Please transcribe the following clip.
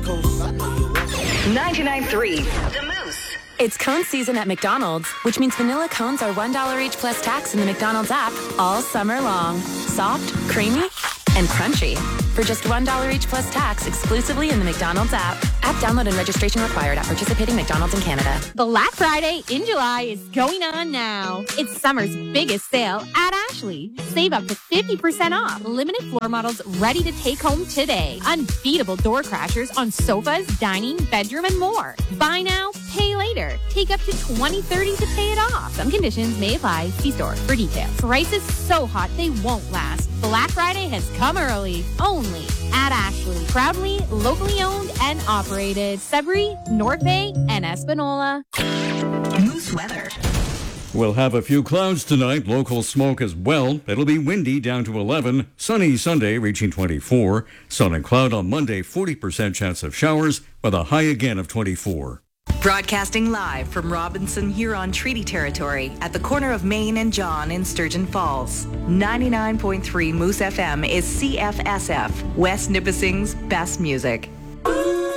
Coast, I know you want it. 99.3 The Moose. It's cone season at McDonald's, which means vanilla cones are $1 each plus tax in the McDonald's app all summer long. Soft, creamy, and crunchy. For just $1 each plus tax exclusively in the McDonald's app. App download and registration required at participating McDonald's in Canada. Black Friday in July is going on now. It's summer's biggest sale at Ashley. Save up to 50% off. Limited floor models ready to take home today. Unbeatable door crashers on sofas, dining, bedroom, and more. Buy now, pay later. Take up to $20-$30 to pay it off. Some conditions may apply. See store for details. Prices so hot they won't last. Black Friday has come early. Only at Ashley. Proudly, locally owned and operated. Sudbury, North Bay, and Espanola. Moose weather. We'll have a few clouds tonight, local smoke as well. It'll be windy down to 11. Sunny Sunday reaching 24. Sun and cloud on Monday, 40% chance of showers with a high again of 24. Broadcasting live from Robinson Huron Treaty Territory at the corner of Main and John in Sturgeon Falls. 99.3 Moose FM is CFSF, West Nipissing's best music.